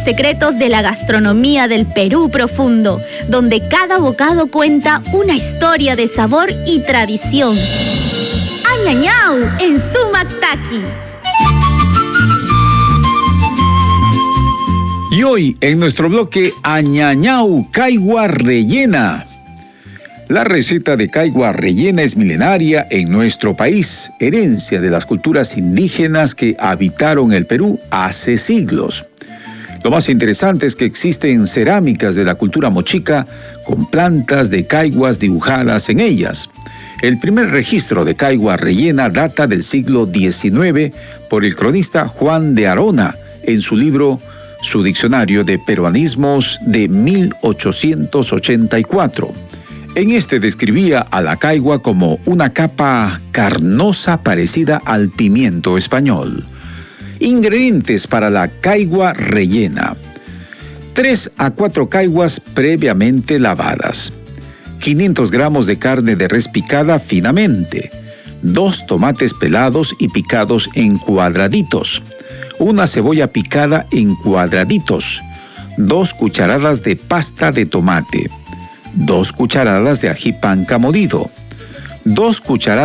secretos de la gastronomía del Perú profundo, donde cada bocado cuenta una historia de sabor y tradición. ¡Añañau! En Sumactaqui. Y hoy, en nuestro bloque Añañau, caigua rellena. La receta de caigua rellena es milenaria en nuestro país, herencia de las culturas indígenas que habitaron el Perú hace siglos. Lo más interesante es que existen cerámicas de la cultura mochica con plantas de caiguas dibujadas en ellas. El primer registro de caigua rellena data del siglo XIX por el cronista Juan de Arona en su libro Su Diccionario de Peruanismos de 1884. En este describía a la caigua como una capa carnosa parecida al pimiento español. Ingredientes para la caigua rellena: 3 a 4 caiguas previamente lavadas, 500 gramos de carne de res picada finamente, 2 tomates pelados y picados en cuadraditos, 1 cebolla picada en cuadraditos, 2 cucharadas de pasta de tomate, 2 cucharadas de ají panca molido, 2 cucharadas